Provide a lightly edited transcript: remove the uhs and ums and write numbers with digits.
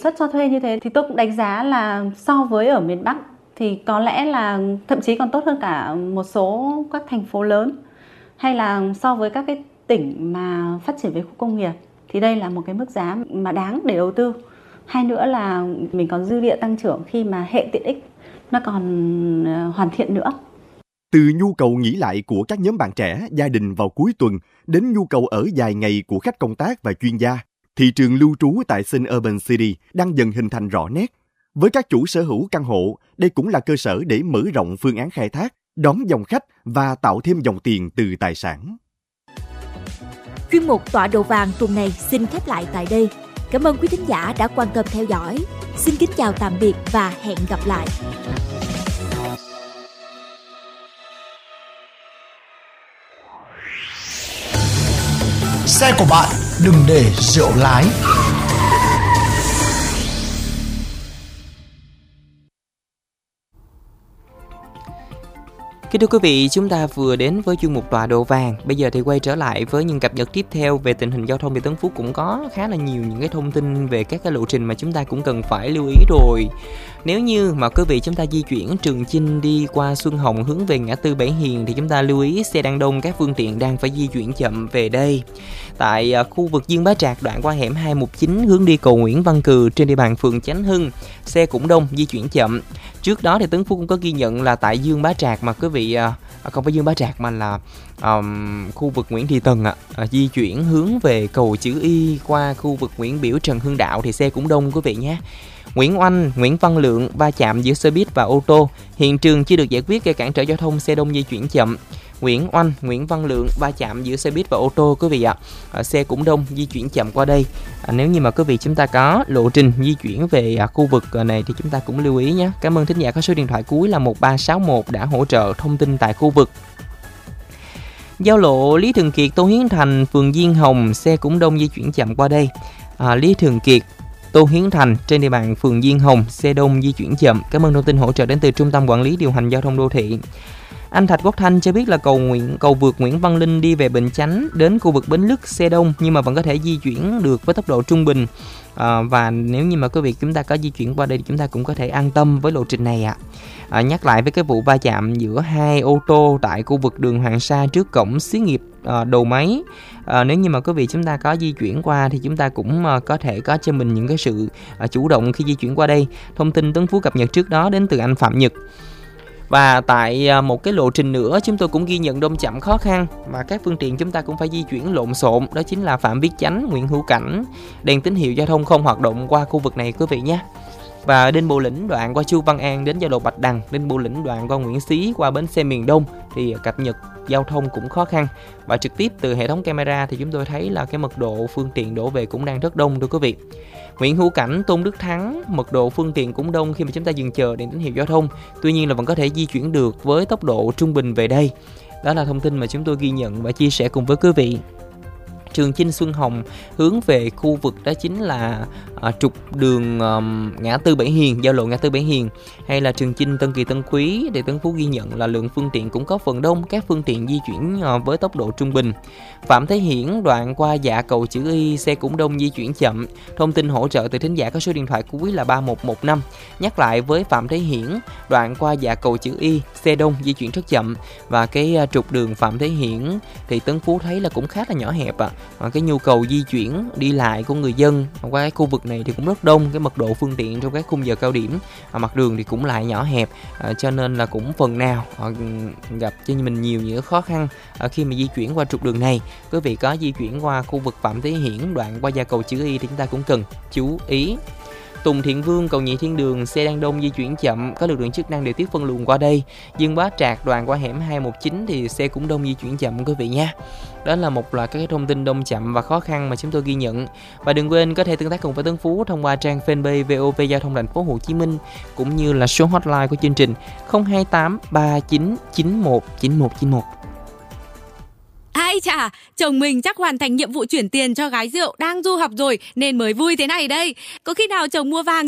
suất cho thuê như thế thì tôi cũng đánh giá là so với ở miền Bắc thì có lẽ là thậm chí còn tốt hơn cả một số các thành phố lớn, hay là so với các cái tỉnh mà phát triển về khu công nghiệp, thì đây là một cái mức giá mà đáng để đầu tư. Hai nữa là mình còn dư địa tăng trưởng khi mà hệ tiện ích nó còn hoàn thiện nữa. Từ nhu cầu nghỉ lại của các nhóm bạn trẻ, gia đình vào cuối tuần đến nhu cầu ở dài ngày của khách công tác và chuyên gia, thị trường lưu trú tại Sun Urban City đang dần hình thành rõ nét. Với các chủ sở hữu căn hộ, đây cũng là cơ sở để mở rộng phương án khai thác, đón dòng khách và tạo thêm dòng tiền từ tài sản. Chuyên mục Tọa độ vàng tuần này xin khép lại tại đây. Cảm ơn quý thính giả đã quan tâm theo dõi. Xin kính chào tạm biệt và hẹn gặp lại. Xe của bạn đừng để rượu lái. Kính thưa quý vị, chúng ta vừa đến với chuyên mục Tọa độ vàng. Bây giờ thì quay trở lại với những cập nhật tiếp theo về tình hình giao thông. Thì Tấn Phú cũng có khá là nhiều những cái thông tin về các cái lộ trình mà chúng ta cũng cần phải lưu ý rồi. Nếu như mà quý vị chúng ta di chuyển Trường Chinh đi qua Xuân Hồng hướng về ngã tư Bảy Hiền thì chúng ta lưu ý xe đang đông, các phương tiện đang phải di chuyển chậm về đây. Tại khu vực Dương Bá Trạc đoạn qua hẻm 219 hướng đi cầu Nguyễn Văn Cừ trên địa bàn phường Chánh Hưng, xe cũng đông, di chuyển chậm. Trước đó thì Tấn Phú cũng có ghi nhận là tại Dương Bá Trạc mà quý vị không phải Dương Bá Trạc mà là khu vực Nguyễn Thị Tần di chuyển hướng về cầu chữ Y qua khu vực Nguyễn Biểu Trần Hưng Đạo thì xe cũng đông quý vị nhé. Nguyễn Oanh, Nguyễn Văn Lượng va chạm giữa xe buýt và ô tô, hiện trường chưa được giải quyết gây cản trở giao thông, xe đông di chuyển chậm. Nguyễn Oanh, Nguyễn Văn Lượng va chạm giữa xe buýt và ô tô quý vị ạ. Xe cũng đông, di chuyển chậm qua đây. Nếu như mà quý vị chúng ta có lộ trình di chuyển về khu vực này thì chúng ta cũng lưu ý nhé. Cảm ơn thính giả có số điện thoại cuối là 1361 đã hỗ trợ thông tin tại khu vực. Giao lộ Lý Thường Kiệt, Tô Hiến Thành, phường Diên Hồng, xe cũng đông, di chuyển chậm qua đây. Lý Thường Kiệt, Tô Hiến Thành trên địa bàn phường Diên Hồng, xe đông, di chuyển chậm. Cảm ơn thông tin hỗ trợ đến từ Trung tâm Quản lý Điều hành Giao thông Đô thị. Anh Thạch Quốc Thanh cho biết là cầu vượt Nguyễn Văn Linh đi về Bình Chánh đến khu vực Bến Lức xe đông nhưng mà vẫn có thể di chuyển được với tốc độ trung bình. Và nếu như mà quý vị chúng ta có di chuyển qua đây thì chúng ta cũng có thể an tâm với lộ trình này ạ. Nhắc lại với cái vụ va chạm giữa hai ô tô tại khu vực đường Hoàng Sa trước cổng xí nghiệp đầu máy. Nếu như mà quý vị chúng ta có di chuyển qua thì chúng ta cũng có thể có cho mình những cái sự chủ động khi di chuyển qua đây. Thông tin Tấn Phú cập nhật trước đó đến từ anh Phạm Nhật. Và tại một cái lộ trình nữa chúng tôi cũng ghi nhận đông chậm khó khăn và các phương tiện chúng ta cũng phải di chuyển lộn xộn, đó chính là Phạm Viết Chánh, Nguyễn Hữu Cảnh, đèn tín hiệu giao thông không hoạt động qua khu vực này quý vị nhé. Và Đinh Bộ Lĩnh đoạn qua Chu Văn An đến giao lộ Bạch Đằng, Đinh Bộ Lĩnh đoạn qua Nguyễn Xí qua bến xe miền Đông thì cập nhật giao thông cũng khó khăn. Và trực tiếp từ hệ thống camera thì chúng tôi thấy là cái mật độ phương tiện đổ về cũng đang rất đông thưa quý vị. Nguyễn Hữu Cảnh, Tôn Đức Thắng, mật độ phương tiện cũng đông khi mà chúng ta dừng chờ đèn tín hiệu giao thông. Tuy nhiên là vẫn có thể di chuyển được với tốc độ trung bình về đây. Đó là thông tin mà chúng tôi ghi nhận và chia sẻ cùng với quý vị. Trường Chinh Xuân Hồng hướng về khu vực đó chính là trục đường ngã tư Bảy Hiền, giao lộ ngã tư Bảy Hiền, hay là Trường Chinh Tân Kỳ Tân Quý thì Tấn Phú ghi nhận là lượng phương tiện cũng có phần đông, các phương tiện di chuyển với tốc độ trung bình. Phạm Thế Hiển đoạn qua dạ cầu chữ Y, xe cũng đông, di chuyển chậm. Thông tin hỗ trợ từ thính giả có số điện thoại cuối là 3115. Nhắc lại với Phạm Thế Hiển đoạn qua dạ cầu chữ Y, xe đông, di chuyển rất chậm. Và cái trục đường Phạm Thế Hiển thì Tấn Phú thấy là cũng khá là nhỏ hẹp ạ. Cái nhu cầu di chuyển đi lại của người dân qua cái khu vực này thì cũng rất đông, cái mật độ phương tiện trong các khung giờ cao điểm, mặt đường thì cũng lại nhỏ hẹp, cho nên là cũng phần nào gặp cho mình nhiều những khó khăn khi mà di chuyển qua trục đường này. Quý vị có di chuyển qua khu vực Phạm Thế Hiển đoạn qua gia cầu chữ Y thì chúng ta cũng cần chú ý. Tùng Thiện Vương, cầu Nhị Thiên Đường, xe đang đông, di chuyển chậm, có lực lượng chức năng điều tiết phân luồng qua đây. Dương Bá Trạc đoạn qua hẻm 219 thì xe cũng đông, di chuyển chậm quý vị nha. Đó là một loạt các thông tin đông chậm và khó khăn mà chúng tôi ghi nhận. Và đừng quên có thể tương tác cùng với Tấn Phú thông qua trang fanpage VOV Giao thông Thành phố Hồ Chí Minh cũng như là số hotline của chương trình 028 39 91 9191. Ai chà, chồng mình chắc hoàn thành nhiệm vụ chuyển tiền cho gái rượu đang du học rồi nên mới vui thế này đây. Có khi nào chồng mua vàng